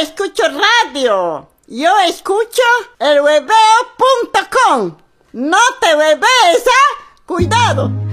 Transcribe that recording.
escucho radio. Yo escucho elhueveo.com. No te huevees, ¿ah? Cuidado.